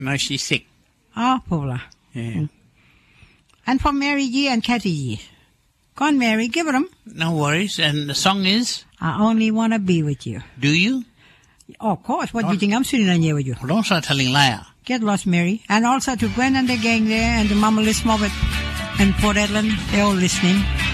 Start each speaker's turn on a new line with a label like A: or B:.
A: No, she's sick.
B: Oh, Paula.
A: Yeah.
B: And for Mary G and Kathy G. Go on, Mary, give it 'em.
A: No worries. And the song is?
B: I only want to be with you.
A: Do you?
B: Oh, of course. What do you think I'm sitting on here with you?
A: Well, don't start telling Leia.
B: Get lost, Mary. And also to Gwen and the gang there and the Mama Liz Mobbit and Port Edlin. They're all listening.